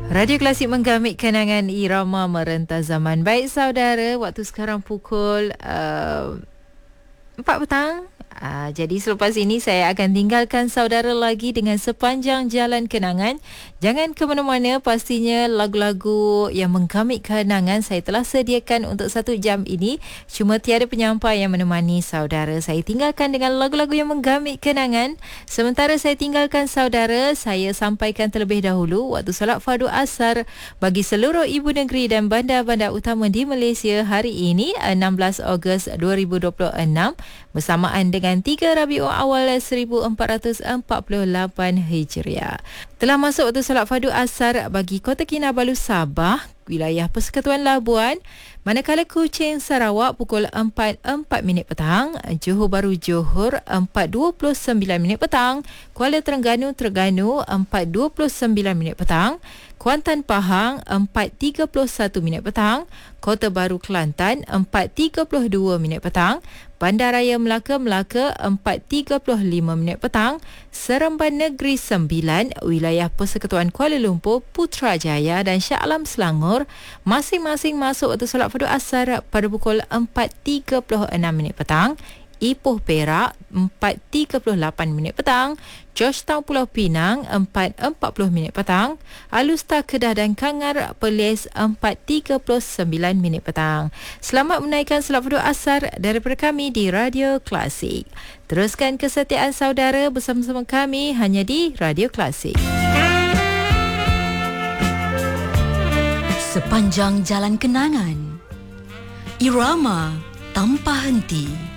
Radio Klasik menggamit kenangan irama merentas zaman. Baik saudara, waktu sekarang pukul 4 petang. Jadi selepas ini saya akan tinggalkan saudara lagi dengan sepanjang jalan kenangan. Jangan ke mana-mana, pastinya lagu-lagu yang menggamit kenangan saya telah sediakan untuk 1 jam ini. Cuma tiada penyampai yang menemani saudara. Saya tinggalkan dengan lagu-lagu yang menggamit kenangan. Sementara saya tinggalkan saudara, saya sampaikan terlebih dahulu waktu solat fardu asar bagi seluruh ibu negeri dan bandar-bandar utama di Malaysia hari ini 16 Ogos 2026 bersamaan dengan 3 Rabiul Awal 1448 Hijriah. Telah masuk waktu solat fardu asar bagi Kota Kinabalu Sabah, wilayah Persekutuan Labuan, manakala Kuching Sarawak pukul 4.04 petang, Johor Bahru Johor 4.29 petang, Kuala Terengganu 4.29 petang, Kuantan Pahang 4.31 petang, Kota Baru Kelantan 4.32 petang, Bandaraya Melaka 4.35 petang, Seremban Negeri Sembilan, wilayah Persekutuan Kuala Lumpur, Putrajaya dan Shah Alam Selangor masing-masing masuk waktu solat fardu asar pada pukul 4.36 petang. Ipoh Perak 4.38 petang, Georgetown Pulau Pinang 4.40 petang, Alustar Kedah dan Kangar Perlis 4.39 petang. Selamat menaikkan solat fardu asar daripada kami di Radio Klasik. Teruskan kesetiaan saudara bersama-sama kami hanya di Radio Klasik. Sepanjang jalan kenangan, irama tanpa henti.